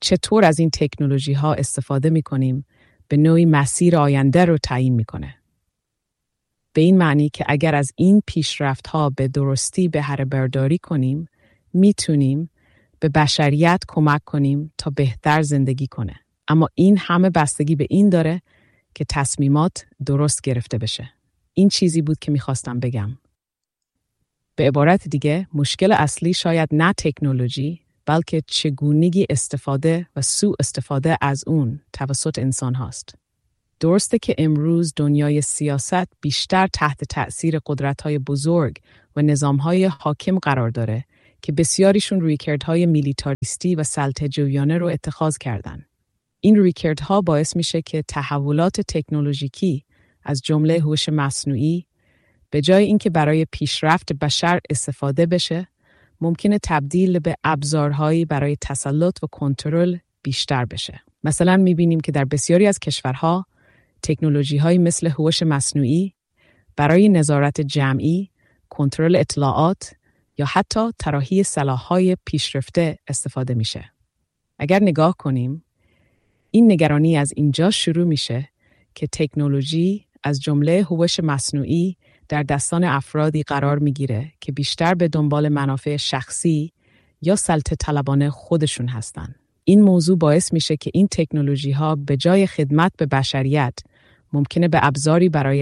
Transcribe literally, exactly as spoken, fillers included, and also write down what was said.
چطور از این تکنولوژی ها استفاده می کنیم به نوعی مسیر آینده رو تعیین می کنه. به این معنی که اگر از این پیشرفت ها به درستی بهره برداری کنیم، میتونیم به بشریت کمک کنیم تا بهتر زندگی کنه. اما این همه بستگی به این داره که تصمیمات درست گرفته بشه. این چیزی بود که میخواستم بگم. به عبارت دیگه، مشکل اصلی شاید نه تکنولوژی، بلکه چگونگی استفاده و سوء استفاده از اون توسط انسان هاست. درسته که امروز دنیای سیاست بیشتر تحت تأثیر قدرت‌های بزرگ و نظام‌های حاکم قرار داره که بسیاریشون رویکردهای میلیتاریستی و سلطه‌جویانه رو اتخاذ کردن. این رویکردها باعث میشه که تحولات تکنولوژیکی از جمله هوش مصنوعی به جای اینکه برای پیشرفت بشر استفاده بشه، ممکنه تبدیل به ابزارهایی برای تسلط و کنترل بیشتر بشه. مثلا می‌بینیم که در بسیاری از کشورها تکنولوژی‌هایی مثل هوش مصنوعی برای نظارت جمعی، کنترل اطلاعات یا حتی طراحی سلاح‌های پیشرفته استفاده میشه. اگر نگاه کنیم، این نگرانی از اینجا شروع میشه که تکنولوژی از جمله هوش مصنوعی در دستان افرادی قرار میگیره که بیشتر به دنبال منافع شخصی یا سلطه طلبانه خودشون هستن. این موضوع باعث میشه که این تکنولوژی ها به جای خدمت به بشریت ممکنه به ابزاری برای